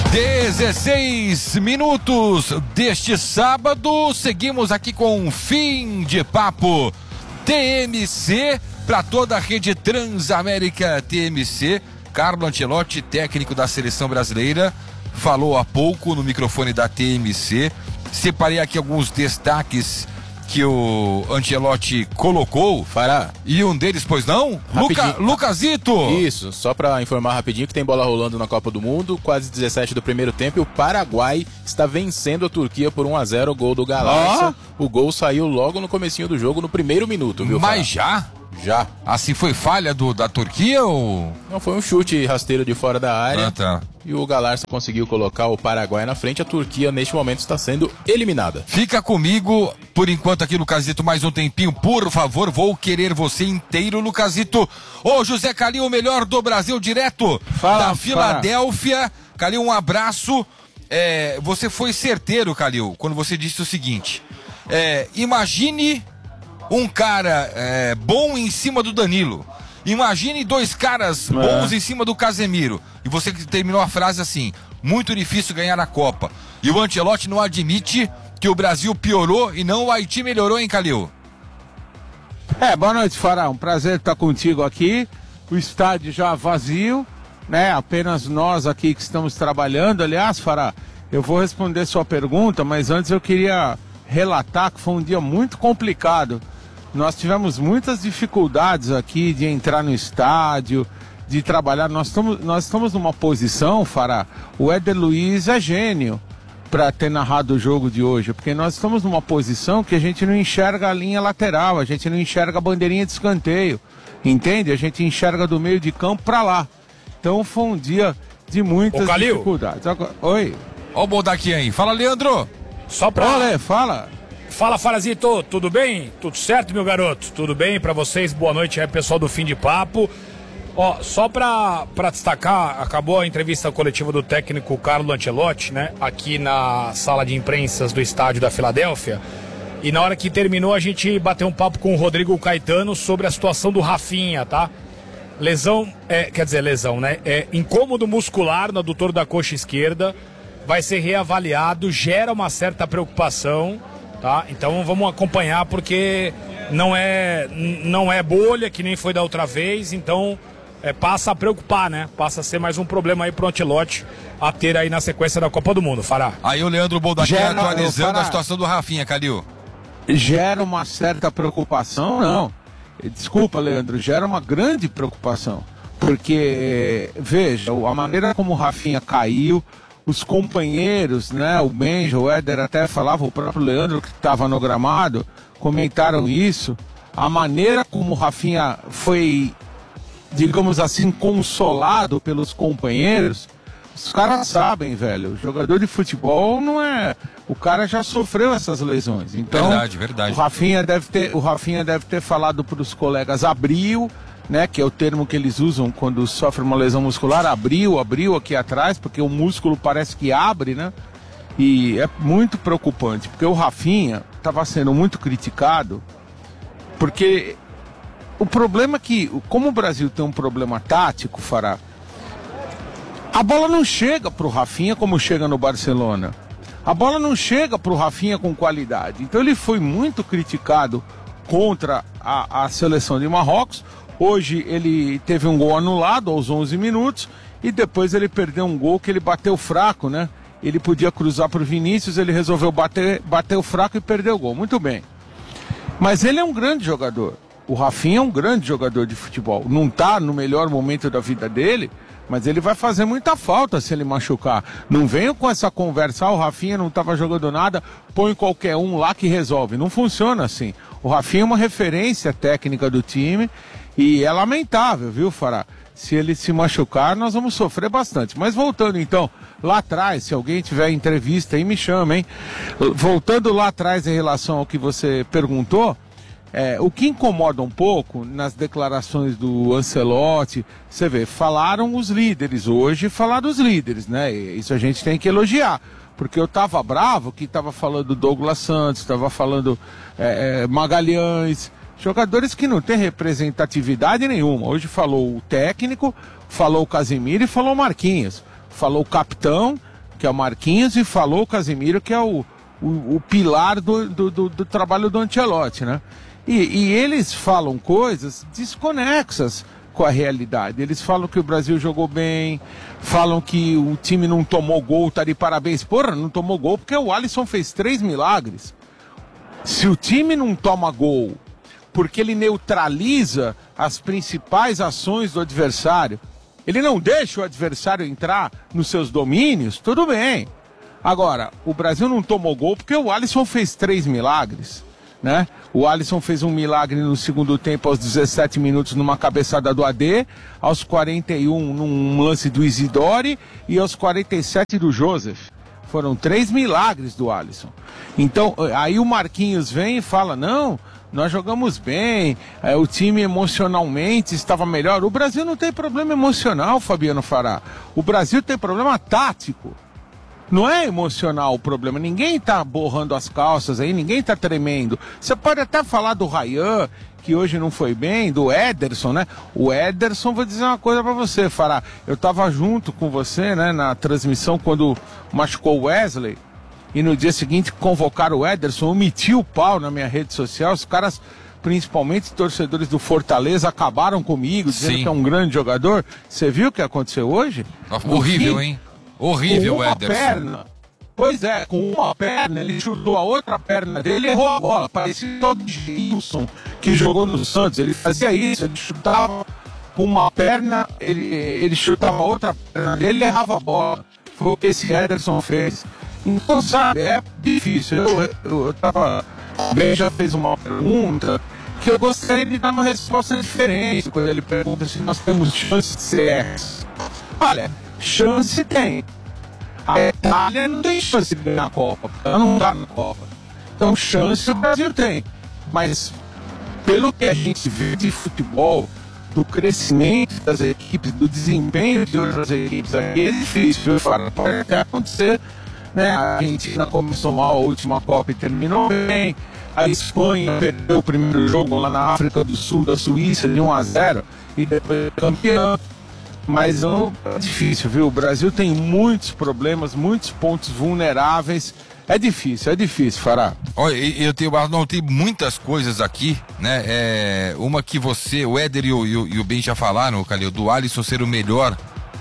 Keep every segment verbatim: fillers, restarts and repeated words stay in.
dezesseis minutos deste sábado, seguimos aqui com um fim de papo T M C para toda a rede Transamérica T M C. Carlo Ancelotti, técnico da seleção brasileira, falou há pouco no microfone da T M C. Separei aqui alguns destaques que o Ancelotti colocou. Fará. E um deles, pois não? Luca, Lucasito. Isso, só pra informar rapidinho que tem bola rolando na Copa do Mundo, quase dezessete do primeiro tempo, e o Paraguai está vencendo a Turquia por um a zero, o gol do Galarça. Oh. O gol saiu logo no comecinho do jogo, no primeiro minuto, viu? Mas já? Já. Assim foi falha do, da Turquia ou... Não, foi um chute rasteiro de fora da área. Ah, tá. E o Galarça conseguiu colocar o Paraguai na frente. A Turquia, neste momento, está sendo eliminada. Fica comigo, por enquanto aqui, Lucasito, mais um tempinho. Por favor, vou querer você inteiro, Lucasito. Ô, José Calil, o melhor do Brasil, direto fala, da Filadélfia. Fala. Calil, um abraço. É, você foi certeiro, Calil, quando você disse o seguinte. É, imagine... um cara é, bom em cima do Danilo. Imagine dois caras é. bons em cima do Casemiro. E você terminou a frase assim: muito difícil ganhar a Copa. E o Ancelotti não admite que o Brasil piorou e não o Haiti melhorou, hein, Calil? É, boa noite, Fará. Um prazer estar contigo aqui. O estádio já vazio, né? Apenas nós aqui que estamos trabalhando. Aliás, Fará, eu vou responder sua pergunta, mas antes eu queria relatar que foi um dia muito complicado. Nós tivemos muitas dificuldades aqui de entrar no estádio, de trabalhar. Nós estamos, nós estamos numa posição, Fará, o Éder Luiz é gênio para ter narrado o jogo de hoje, porque nós estamos numa posição que a gente não enxerga a linha lateral, a gente não enxerga a bandeirinha de escanteio, entende? A gente enxerga do meio de campo para lá. Então foi um dia de muitas Ô, dificuldades. Agora, oi. Ó o Boldaquim aí. Fala, Leandro. Só pra... Olha, fala. Fala, Farazito, tudo bem? Tudo certo, meu garoto? Tudo bem pra vocês? Boa noite aí, pessoal do Fim de Papo. Ó, só pra, pra destacar, acabou a entrevista coletiva do técnico Carlo Ancelotti, né? Aqui na sala de imprensas do estádio da Filadélfia. E na hora que terminou, a gente bateu um papo com o Rodrigo Caetano sobre a situação do Rafinha, tá? Lesão, é, quer dizer, lesão, né? É incômodo muscular no adutor da coxa esquerda. Vai ser reavaliado, gera uma certa preocupação. Tá? Então vamos acompanhar, porque não é, não é bolha, que nem foi da outra vez, então é, passa a preocupar, né? Passa a ser mais um problema aí pro Ancelotti a ter aí na sequência da Copa do Mundo, Fará. Aí o Leandro Boldaquim atualizando a situação do Rafinha, Calil. Gera uma certa preocupação, não. Desculpa, Leandro, gera uma grande preocupação, porque, veja, a maneira como o Rafinha caiu, os companheiros, né, o Benja, o Éder até falava, o próprio Leandro que estava no gramado, comentaram isso, a maneira como o Rafinha foi, digamos assim, consolado pelos companheiros, os caras sabem, velho, o jogador de futebol não é, o cara já sofreu essas lesões, então verdade, verdade. O Rafinha deve ter, o Rafinha deve ter falado para os colegas, abriu, né, que é o termo que eles usam quando sofre uma lesão muscular, abriu, abriu aqui atrás, porque o músculo parece que abre, né? E é muito preocupante, porque o Rafinha estava sendo muito criticado, porque o problema é que, como o Brasil tem um problema tático, Fará, a bola não chega para o Rafinha como chega no Barcelona. A bola não chega para o Rafinha com qualidade. Então ele foi muito criticado contra a, a seleção de Marrocos. Hoje ele teve um gol anulado aos onze minutos e depois ele perdeu um gol que ele bateu fraco, né? Ele podia cruzar para o Vinícius, ele resolveu bater, bateu fraco e perdeu o gol. Muito bem. Mas ele é um grande jogador. O Rafinha é um grande jogador de futebol. Não está no melhor momento da vida dele, mas ele vai fazer muita falta se ele machucar. Não venham com essa conversa, ah, o Rafinha não estava jogando nada, põe qualquer um lá que resolve. Não funciona assim. O Rafinha é uma referência técnica do time. E é lamentável, viu, Fará? Se ele se machucar, nós vamos sofrer bastante. Mas voltando então, lá atrás, se alguém tiver entrevista aí, me chama, hein? Voltando lá atrás em relação ao que você perguntou, é, o que incomoda um pouco nas declarações do Ancelotti, você vê, falaram os líderes hoje, falaram os líderes, né? E isso a gente tem que elogiar. Porque eu tava bravo que tava falando Douglas Santos, tava falando é, é, Magalhães, jogadores que não têm representatividade nenhuma. Hoje falou o técnico, falou o Casemiro e falou o Marquinhos. Falou o capitão, que é o Marquinhos, e falou o Casemiro, que é o, o, o pilar do, do, do, do trabalho do Ancelotti, né? E, e eles falam coisas desconexas com a realidade. Eles falam que o Brasil jogou bem, falam que o time não tomou gol, tá de parabéns. Porra, não tomou gol porque o Alisson fez três milagres. Se o time não toma gol porque ele neutraliza as principais ações do adversário, ele não deixa o adversário entrar nos seus domínios, tudo bem. Agora, o Brasil não tomou gol porque o Alisson fez três milagres, né? O Alisson fez um milagre no segundo tempo aos dezessete minutos numa cabeçada do A D, aos quarenta e um num lance do Isidore e aos quarenta e sete do Joseph. Foram três milagres do Alisson. Então, aí o Marquinhos vem e fala, não, nós jogamos bem, é, o time emocionalmente estava melhor. O Brasil não tem problema emocional, Fabiano Fará. O Brasil tem problema tático. Não é emocional o problema. Ninguém está borrando as calças aí, ninguém está tremendo. Você pode até falar do Ryan, que hoje não foi bem, do Ederson, né? O Ederson, vou dizer uma coisa para você, Fará. Eu estava junto com você, né, na transmissão quando machucou o Wesley. E no dia seguinte convocaram o Ederson, eu meti o pau na minha rede social, os caras, principalmente torcedores do Fortaleza, acabaram comigo, dizendo Sim. que é um grande jogador. Você viu o que aconteceu hoje? Horrível, fim, hein? Horrível, com uma Ederson. perna. Pois é, com uma perna, ele chutou a outra perna dele e errou a bola. Parecia todo Gilson, que jogou no Santos. Ele fazia isso, ele chutava com uma perna, ele, ele chutava a outra perna dele e errava a bola. Foi o que esse Ederson fez. Então, sabe, é difícil. Eu, eu, eu tava. O Ben já fez uma pergunta que eu gostaria de dar uma resposta diferente quando ele pergunta se nós temos chance de ser ex. Olha, chance tem. A Itália não tem chance de ganhar a Copa, porque ela não tá na Copa. Então, chance o Brasil tem. Mas, pelo que a gente vê de futebol, do crescimento das equipes, do desempenho de outras equipes, aqui é difícil. Pode até acontecer. Né? A Argentina começou mal a última Copa e terminou bem. A Espanha perdeu o primeiro jogo lá na África do Sul, da Suíça, de um a zero, e depois é campeão. Mas não, é difícil, viu? O Brasil tem muitos problemas, muitos pontos vulneráveis. É difícil, é difícil, Fará. Olha, eu tenho, anotei muitas coisas aqui, né? É, uma que você, o Éder e o, e o, e o Ben já falaram, Calil, do Alisson ser o melhor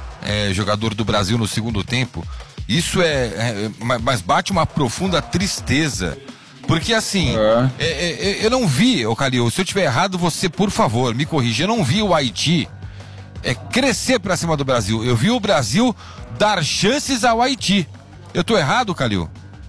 é, jogador do Brasil no segundo tempo. Isso é, é, mas bate uma profunda tristeza. Porque assim, é. É, é, eu não vi, ô Calil, se eu tiver errado, você, por favor, me corrija. Eu não vi o Haiti é, crescer pra cima do Brasil. Eu vi o Brasil dar chances ao Haiti. Eu tô errado, Calil?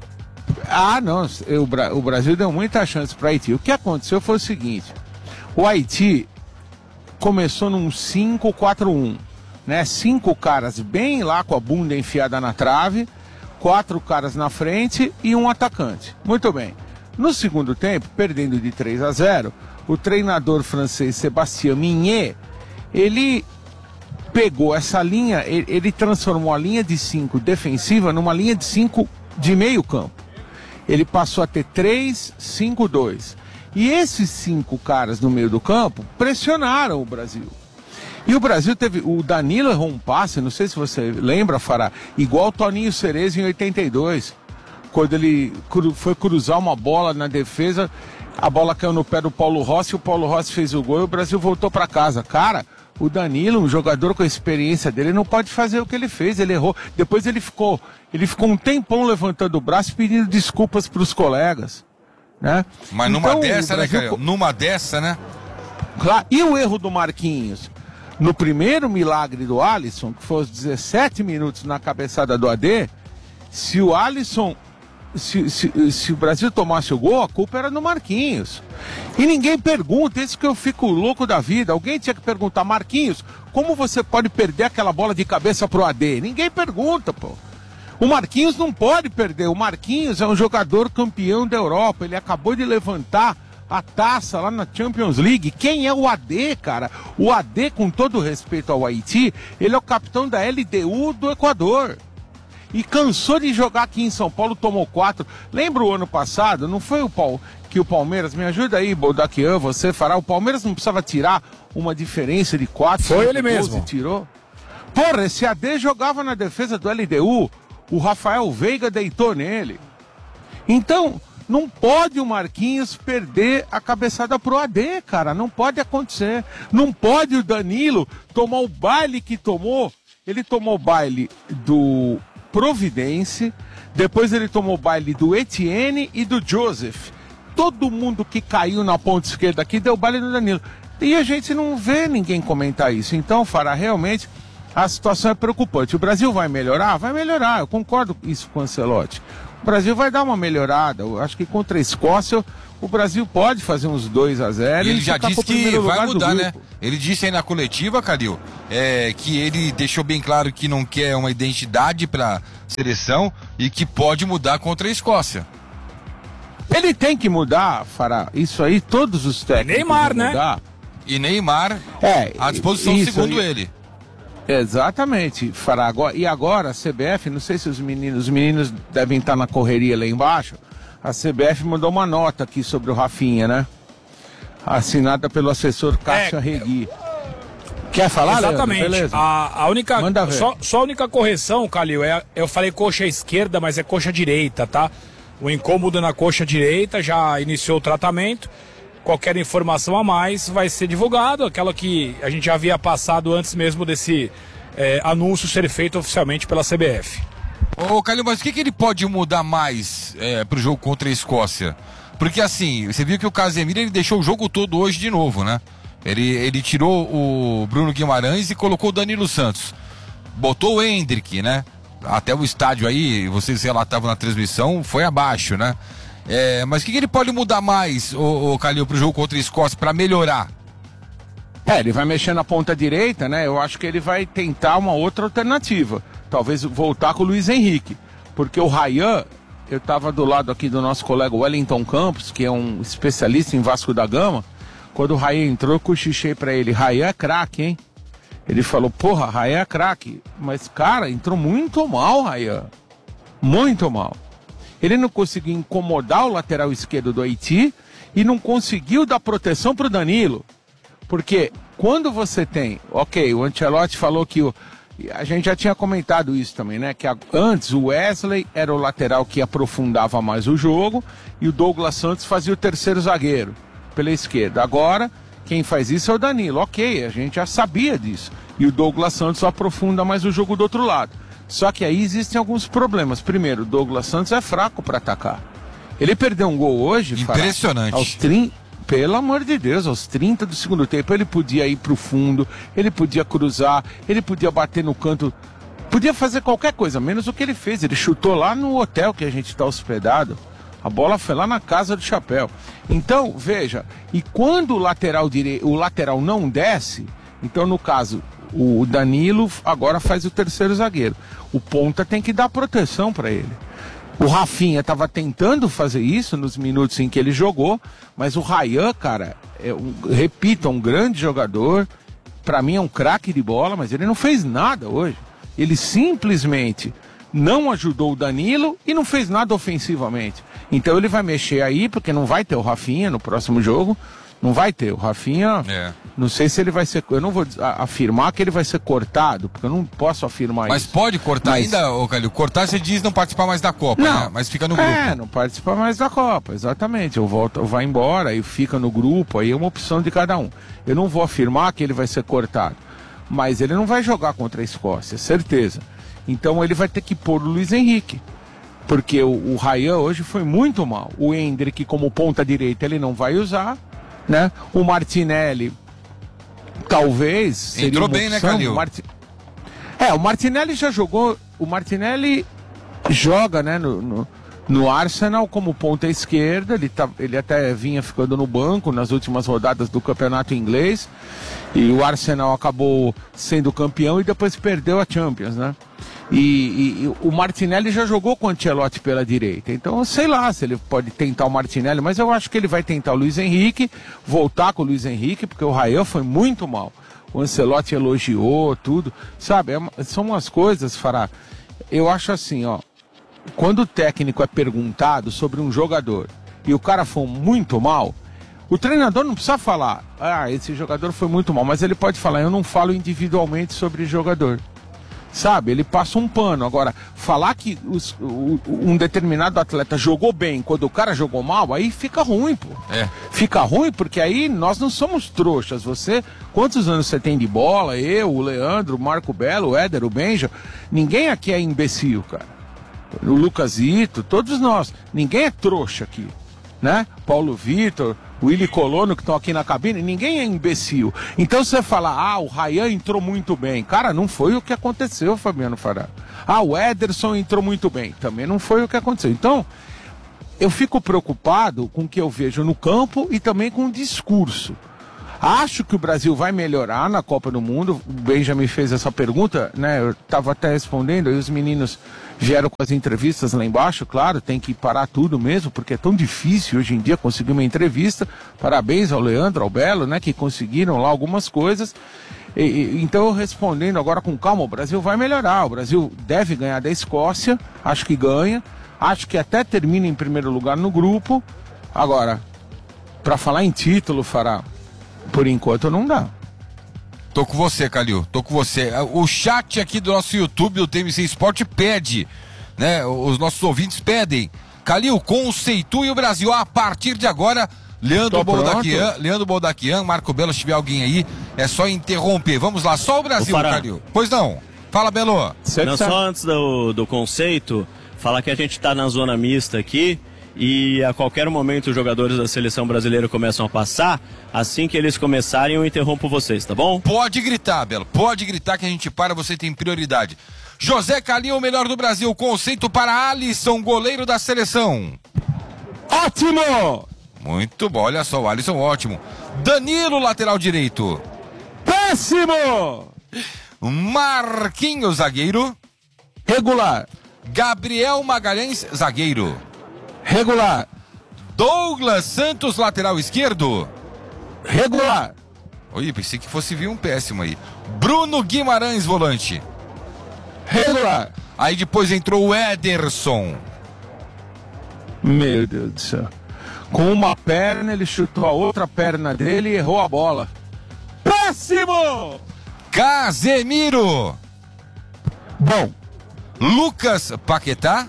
Ah, não, eu, o Brasil deu muita chance para o Haiti. O que aconteceu foi o seguinte, o Haiti começou num cinco quatro um, né? Cinco caras bem lá com a bunda enfiada na trave, quatro caras na frente e um atacante. Muito bem. No segundo tempo, perdendo de três a zero, o treinador francês Sébastien Mignet, ele pegou essa linha, ele, ele transformou a linha de cinco defensiva numa linha de cinco de meio campo. Ele passou a ter três, cinco, dois. E esses cinco caras no meio do campo pressionaram o Brasil. E o Brasil teve... O Danilo errou um passe, não sei se você lembra, Fará, igual o Toninho Cerezo em oitenta e dois. Quando ele cru, foi cruzar uma bola na defesa, a bola caiu no pé do Paulo Rossi, o Paulo Rossi fez o gol e o Brasil voltou para casa. Cara, o Danilo, um jogador com a experiência dele, não pode fazer o que ele fez, ele errou. Depois ele ficou, ele ficou um tempão levantando o braço pedindo desculpas para os colegas, né? Mas numa então, dessa, Brasil... né, Caio? Numa dessa, né? Claro. E o erro do Marquinhos? No primeiro milagre do Alisson, que foi aos dezessete minutos na cabeçada do A D, se o Alisson... Se, se, se o Brasil tomasse o gol, a culpa era no Marquinhos. E ninguém pergunta, isso que eu fico louco da vida. Alguém tinha que perguntar, Marquinhos, como você pode perder aquela bola de cabeça pro A D? Ninguém pergunta, pô. O Marquinhos não pode perder. O Marquinhos é um jogador campeão da Europa. Ele acabou de levantar a taça lá na Champions League. Quem é o A D, cara? O A D, com todo respeito ao Haiti, ele é o capitão da L D U do Equador. E cansou de jogar aqui em São Paulo, tomou quatro. Lembra o ano passado? Não foi o Paul, que o Palmeiras, me ajuda aí, Boldaquian, você fará. O Palmeiras não precisava tirar uma diferença de quatro. Foi ele mesmo. Tirou. Porra, esse A D jogava na defesa do L D U. O Rafael Veiga deitou nele. Então, não pode o Marquinhos perder a cabeçada pro A D, cara. Não pode acontecer. Não pode o Danilo tomar o baile que tomou. Ele tomou o baile do Providence, depois ele tomou o baile do Etienne e do Joseph. Todo mundo que caiu na ponta esquerda aqui deu baile no Danilo. E a gente não vê ninguém comentar isso. Então, Fará, realmente a situação é preocupante. O Brasil vai melhorar? Vai melhorar. Eu concordo com isso com o Ancelotti. O Brasil vai dar uma melhorada. Eu acho que contra a Escócia o Brasil pode fazer uns dois a zero. E ele já disse que vai mudar, né? Ele disse aí na coletiva, Calil, é, que ele deixou bem claro que não quer uma identidade para seleção e que pode mudar contra a Escócia. Ele tem que mudar, Fará. Isso aí todos os técnicos Neymar, vão mudar. né? E Neymar é, à disposição, isso, segundo e... ele. Exatamente, Fará. E agora a C B F, não sei se os meninos, os meninos devem estar na correria lá embaixo. A C B F mandou uma nota aqui sobre o Rafinha, né? Assinada pelo assessor Cássio É, Regui. Quer falar, exatamente. Leandro? Beleza. A, a única, Manda ver. só, só a única correção, Calil, é, eu falei coxa esquerda, mas é coxa direita, tá? O incômodo na coxa direita já iniciou o tratamento. Qualquer informação a mais vai ser divulgado, aquela que a gente já havia passado antes mesmo desse é, anúncio ser feito oficialmente pela C B F. Ô, Calil, mas o que, que ele pode mudar mais é, pro jogo contra a Escócia? Porque assim, você viu que o Casemiro ele deixou o jogo todo hoje de novo, né? Ele, ele tirou o Bruno Guimarães e colocou o Danilo Santos. Botou o Hendrick, né? Até o estádio aí, vocês relatavam na transmissão, foi abaixo, né? É, mas o que, que ele pode mudar mais, o, o Calil, pro jogo contra a Escócia para melhorar? É, ele vai mexer na ponta direita, né? Eu acho que ele vai tentar uma outra alternativa. Talvez voltar com o Luiz Henrique. Porque o Ryan, eu estava do lado aqui do nosso colega Wellington Campos, que é um especialista em Vasco da Gama. Quando o Ryan entrou, eu cochichei pra ele, Ryan é craque, hein? Ele falou, porra, Ryan é craque. Mas, cara, entrou muito mal, Ryan. Muito mal. Ele não conseguiu incomodar o lateral esquerdo do Haiti e não conseguiu dar proteção pro Danilo. Porque quando você tem... Ok, o Ancelotti falou que... O, a gente já tinha comentado isso também, né? Que a, antes o Wesley era o lateral que aprofundava mais o jogo e o Douglas Santos fazia o terceiro zagueiro pela esquerda. Agora, quem faz isso é o Danilo. Ok, a gente já sabia disso. E o Douglas Santos aprofunda mais o jogo do outro lado. Só que aí existem alguns problemas. Primeiro, o Douglas Santos é fraco para atacar. Ele perdeu um gol hoje. Impressionante. Fará, aos trinta, pelo amor de Deus, aos trinta do segundo tempo, ele podia ir pro fundo, ele podia cruzar, ele podia bater no canto, podia fazer qualquer coisa, menos o que ele fez. Ele chutou lá no hotel que a gente está hospedado. A bola foi lá na casa do Chapéu. Então, veja, e quando o lateral dire... o lateral não desce, então no caso, o Danilo agora faz o terceiro zagueiro. O ponta tem que dar proteção para ele. O Rafinha estava tentando fazer isso nos minutos em que ele jogou, mas o Ryan, cara, é um, repito, é um grande jogador. Para mim é um craque de bola, mas ele não fez nada hoje. Ele simplesmente não ajudou o Danilo e não fez nada ofensivamente. Então ele vai mexer aí, porque não vai ter o Rafinha no próximo jogo. Não vai ter. O Rafinha, é. Não sei se ele vai ser... Eu não vou afirmar que ele vai ser cortado, porque eu não posso afirmar Mas isso. Mas pode cortar Mas... ainda, ô Calil? Cortar você diz não participar mais da Copa, não. né? Mas fica no grupo. É, não participa mais da Copa, exatamente. Eu volto, vai embora e fica no grupo, aí é uma opção de cada um. Eu não vou afirmar que ele vai ser cortado, mas ele não vai jogar contra a Escócia, certeza. Então ele vai ter que pôr o Luiz Henrique. Porque o, o Ryan hoje foi muito mal. O Hendrick, como ponta direita, ele não vai usar, né? O Martinelli, talvez... Seria Entrou uma bem, opção. né, Calil? O Marti... É, o Martinelli já jogou... O Martinelli joga, né, no, no, no Arsenal como ponta esquerda. Ele, tá, ele até vinha ficando no banco nas últimas rodadas do campeonato inglês. E o Arsenal acabou sendo campeão e depois perdeu a Champions, né? E, e, e o Martinelli já jogou com o Ancelotti pela direita. Então, sei lá se ele pode tentar o Martinelli, mas eu acho que ele vai tentar o Luiz Henrique, voltar com o Luiz Henrique, porque o Ryan foi muito mal. O Ancelotti elogiou, tudo. Sabe, é, são umas coisas, Fará. Eu acho assim, ó. Quando o técnico é perguntado sobre um jogador e o cara for muito mal, o treinador não precisa falar, ah, esse jogador foi muito mal, mas ele pode falar, eu não falo individualmente sobre jogador. sabe? Ele passa um pano. Agora, falar que os, o, um determinado atleta jogou bem quando o cara jogou mal, aí fica ruim, pô. É. Fica ruim porque aí nós não somos trouxas. Você, quantos anos você tem de bola? Eu, o Leandro, o Marco Belo, o Éder, o Benja. Ninguém aqui é imbecil, cara. O Lucasito, todos nós. Ninguém é trouxa aqui, né? Paulo Vitor, o Willy Colono que estão aqui na cabine, ninguém é imbecil. Então você fala, ah, o Ryan entrou muito bem. Cara, não foi o que aconteceu, Fabiano Fará. Ah, o Ederson entrou muito bem. Também não foi o que aconteceu. Então, eu fico preocupado com o que eu vejo no campo e também com o discurso. Acho que o Brasil vai melhorar na Copa do Mundo. O Benjamin fez essa pergunta, né? Eu estava até respondendo, e os meninos vieram com as entrevistas lá embaixo. Claro, tem que parar tudo mesmo, porque é tão difícil hoje em dia conseguir uma entrevista. Parabéns ao Leandro, ao Belo, né? Que conseguiram lá algumas coisas. E, e, então, respondendo agora com calma, o Brasil vai melhorar. O Brasil deve ganhar da Escócia, acho que ganha. Acho que até termina em primeiro lugar no grupo. Agora, para falar em título, Fará, por enquanto não dá. Tô com você, Calil, tô com você. O chat aqui do nosso YouTube, do T M C Sport, pede, né? Os nossos ouvintes pedem. Calil, conceitue o Brasil a partir de agora. Leandro Boldaquian, Leandro Boldaquian, Marco Belo, se tiver alguém aí, é só interromper. Vamos lá, só o Brasil, Calil. Pois não. Fala, Belo. Não, só antes do, do conceito, falar que a gente tá na zona mista aqui. E a qualquer momento os jogadores da seleção brasileira começam a passar. Assim que eles começarem, eu interrompo vocês, tá bom? Pode gritar, Belo, pode gritar que a gente para, você tem prioridade. José Calil, o melhor do Brasil, conceito para Alisson, goleiro da seleção. Ótimo! Muito bom, olha só, o Alisson ótimo. Danilo, lateral direito. Péssimo! Marquinhos, zagueiro. Regular. Gabriel Magalhães, zagueiro. Regular. Douglas Santos, lateral esquerdo. Regular. Oi, pensei que fosse vir um péssimo aí. Bruno Guimarães, volante. Regular. Aí depois entrou o Ederson. Meu Deus do céu. Com uma perna, ele chutou a outra perna dele e errou a bola. Péssimo! Casemiro. Bom. Lucas Paquetá.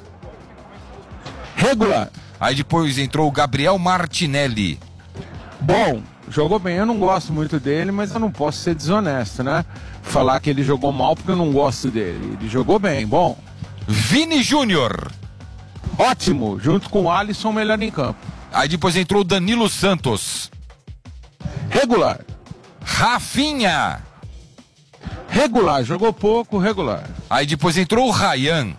Regular. Aí depois entrou o Gabriel Martinelli. Bom, jogou bem, eu não gosto muito dele, mas eu não posso ser desonesto, né? Falar que ele jogou mal porque eu não gosto dele. Ele jogou bem, bom. Vini Júnior. Ótimo, junto com o Alisson, melhor em campo. Aí depois entrou o Danilo Santos. Regular. Rafinha. Regular, jogou pouco, regular. Aí depois entrou o Ryan.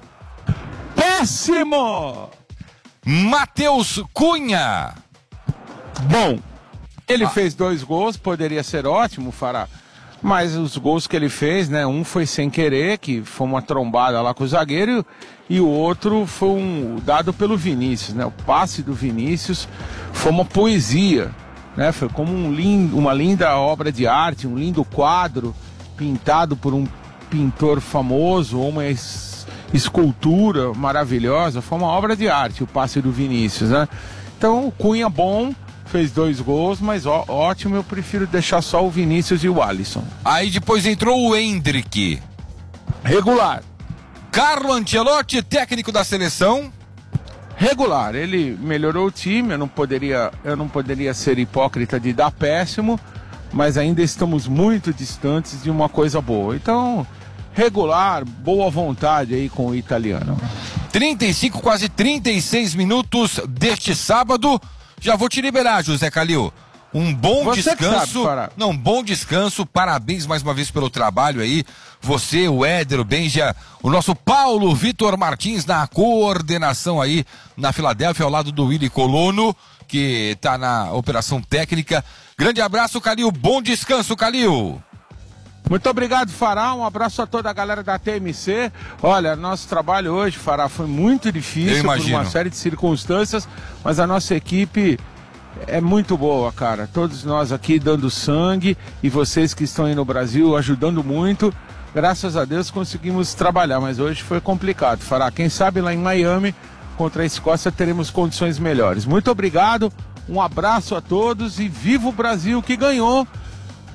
Péssimo! Matheus Cunha. Bom, ele Ah. fez dois gols, poderia ser ótimo, Fará. Mas os gols que ele fez, né? Um foi sem querer, que foi uma trombada lá com o zagueiro, e o outro foi um dado pelo Vinícius, né? O passe do Vinícius foi uma poesia, né? Foi como um lindo, uma linda obra de arte, um lindo quadro pintado por um pintor famoso, ou uma es- escultura maravilhosa. Foi uma obra de arte, o passe do Vinícius, né? Então, o Cunha bom, fez dois gols, mas ó, ótimo, eu prefiro deixar só o Vinícius e o Alisson. Aí depois entrou o Endrick. Regular. Carlo Ancelotti, técnico da seleção. Regular, ele melhorou o time, eu não poderia, eu não poderia ser hipócrita de dar péssimo, mas ainda estamos muito distantes de uma coisa boa. Então, regular, boa vontade aí com o italiano. trinta e cinco, quase trinta e seis minutos deste sábado. Já vou te liberar, José Calil. Um bom Você que descanso. sabe, Fará. Não, bom descanso. Parabéns mais uma vez pelo trabalho aí. Você, o Éder, o Benja, o nosso Paulo Vitor Martins na coordenação aí na Filadélfia, ao lado do Willy Colono, que tá na operação técnica. Grande abraço, Calil. Bom descanso, Calil. Muito obrigado, Fará. Um abraço a toda a galera da T M C. Olha, nosso trabalho hoje, Fará, foi muito Eu difícil por imagino. uma série de circunstâncias, mas a nossa equipe é muito boa, cara. Todos nós aqui dando sangue e vocês que estão aí no Brasil ajudando muito. Graças a Deus conseguimos trabalhar, mas hoje foi complicado, Fará. Quem sabe lá em Miami, contra a Escócia, teremos condições melhores. Muito obrigado, um abraço a todos e viva o Brasil que ganhou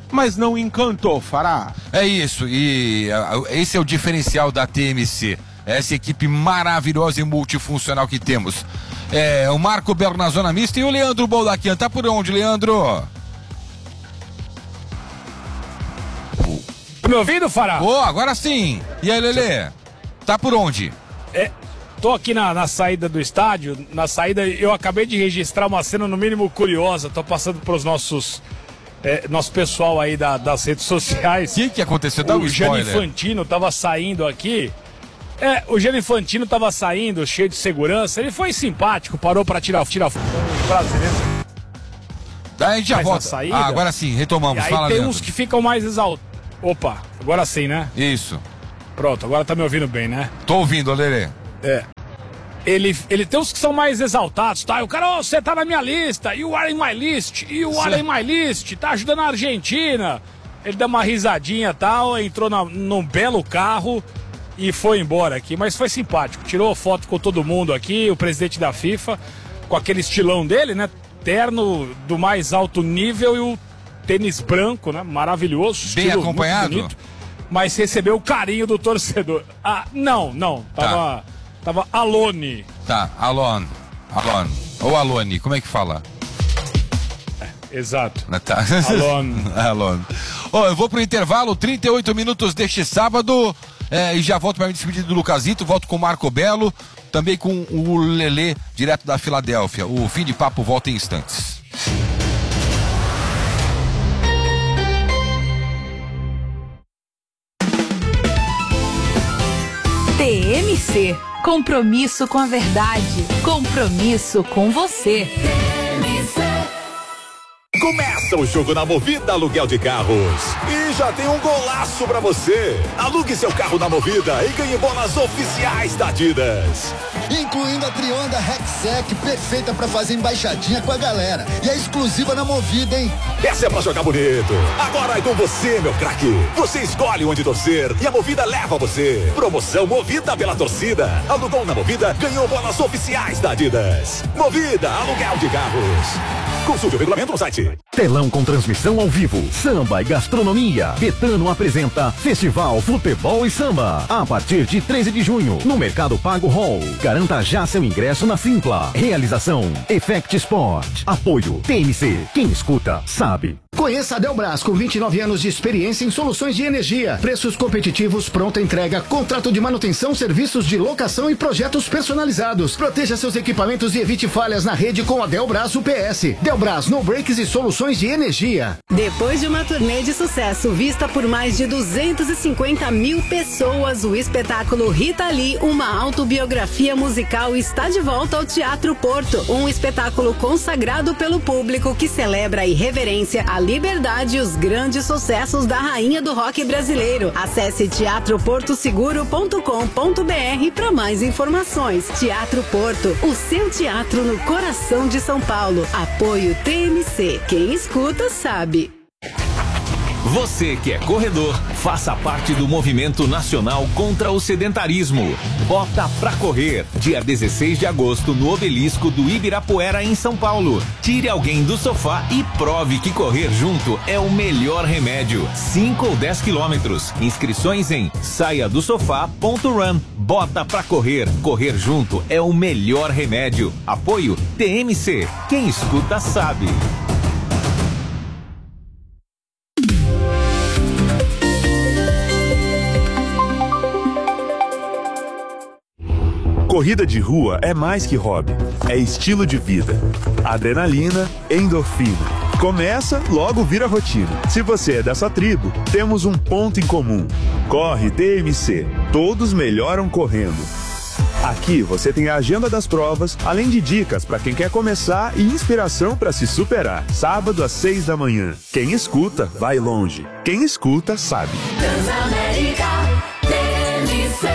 mas não encantou, Fará. É isso, e uh, esse é o diferencial da T M C. Essa equipe maravilhosa e multifuncional que temos. É, o Marco Belo na zona mista e o Leandro Boldaquian. Tá por onde, Leandro? Tá me ouvindo, Fará? Ô, oh, agora sim. E aí, Lelê? Tá por onde? É, tô aqui na, na saída do estádio. Na saída, eu acabei de registrar uma cena no mínimo curiosa. Tô passando pros nossos... É, nosso pessoal aí da, das redes sociais. O que que aconteceu? Dá um o Gianni spoiler. Infantino tava saindo aqui. É, o Gianni Infantino tava saindo, cheio de segurança. Ele foi simpático, parou pra tirar tirar foto brasileiro. Daí a gente já Mas volta. na saída- Ah, agora sim, retomamos. E aí Fala, tem Leandro. uns que ficam mais exaltados. Opa, agora sim, né? Isso. Pronto, agora tá me ouvindo bem, né? Tô ouvindo, Lelê. É. Ele, ele tem uns que são mais exaltados, tá? E o cara, oh, você tá na minha lista, you are in my list, you are in my list, tá ajudando a Argentina. Ele deu uma risadinha e tal, entrou na, num belo carro e foi embora aqui. Mas foi simpático, tirou foto com todo mundo aqui, o presidente da FIFA, com aquele estilão dele, né? Terno do mais alto nível e o tênis branco, né? Maravilhoso. Bem estilo acompanhado? muito bonito, mas recebeu o carinho do torcedor. Ah, não, não, tava... Tá. Tava Alone. Tá, Alon. Alon. Ou Alone, como é que fala? Exato. Tá. Alon. Alon. Ó, eu vou pro intervalo, trinta e oito minutos deste sábado. É, e já volto para me despedir do Lucasito. Volto com o Marco Belo. Também com o Lelê, direto da Filadélfia. O Fim de Papo volta em instantes. T M C. Compromisso com a verdade. Compromisso com você. Começa o jogo na Movida Aluguel de Carros. E já tem um golaço pra você. Alugue seu carro na Movida e ganhe bolas oficiais da Adidas. Incluindo a Trionda Rexec, perfeita pra fazer embaixadinha com a galera. E é exclusiva na Movida, hein? Essa é pra jogar bonito. Agora é com você, meu craque. Você escolhe onde torcer e a Movida leva você. Promoção Movida pela torcida. Alugou na Movida, ganhou bolas oficiais da Adidas. Movida Aluguel de Carros. Consulte o regulamento no site. Telão com transmissão ao vivo, samba e gastronomia. Betano apresenta Festival Futebol e Samba. A partir de treze de junho, no Mercado Pago Hall. Garanta já seu ingresso na Simpla. Realização Effect Sport. Apoio T M C. Quem escuta, sabe. Conheça a Delbras, com vinte e nove anos de experiência em soluções de energia. Preços competitivos, pronta entrega, contrato de manutenção, serviços de locação e projetos personalizados. Proteja seus equipamentos e evite falhas na rede com a Delbras U P S. Delbras, no breaks e soluções de energia. Depois de uma turnê de sucesso vista por mais de duzentas e cinquenta mil pessoas, o espetáculo Rita Lee, uma autobiografia musical, está de volta ao Teatro Porto. Um espetáculo consagrado pelo público que celebra a irreverência, a liberdade e os grandes sucessos da rainha do rock brasileiro. Acesse teatro porto seguro ponto com ponto br para mais informações. Teatro Porto, o seu teatro no coração de São Paulo. Apoio T M C. Quem escuta sabe. Você que é corredor, faça parte do movimento nacional contra o sedentarismo. Bota pra correr, dia dezesseis de agosto no Obelisco do Ibirapuera, em São Paulo. Tire alguém do sofá e prove que correr junto é o melhor remédio. cinco ou dez quilômetros. Inscrições em saia do sofá ponto run. Bota pra correr, correr junto é o melhor remédio. Apoio T M C. Quem escuta sabe. Corrida de rua é mais que hobby, é estilo de vida. Adrenalina, endorfina. Começa, logo vira rotina. Se você é dessa tribo, temos um ponto em comum. Corre T M C. Todos melhoram correndo. Aqui você tem a agenda das provas, além de dicas para quem quer começar e inspiração para se superar. Sábado às seis da manhã. Quem escuta, vai longe. Quem escuta, sabe. Transamérica, T M C.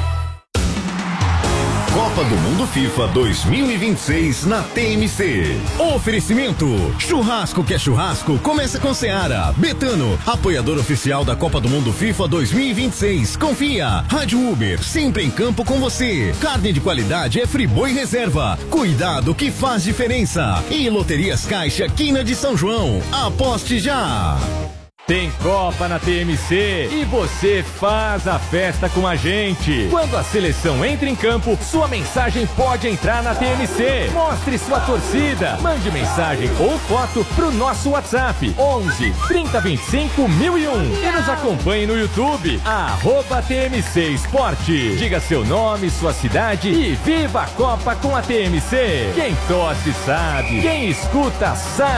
Copa do Mundo FIFA dois mil e vinte e seis na T M C. Oferecimento: churrasco que é churrasco, começa com Seara. Betano, apoiador oficial da Copa do Mundo FIFA dois mil e vinte e seis. Confia. Rádio Uber, sempre em campo com você. Carne de qualidade é Friboi Reserva. Cuidado que faz diferença. E Loterias Caixa, Quina de São João. Aposte já. Tem Copa na T M C e você faz a festa com a gente. Quando a seleção entra em campo, sua mensagem pode entrar na T M C. Mostre sua torcida. Mande mensagem ou foto pro nosso WhatsApp onze, trinta, vinte e cinco, mil e um e nos acompanhe no YouTube, arroba T M C Esporte. Diga seu nome, sua cidade e viva a Copa com a T M C. Quem torce sabe, quem escuta sabe.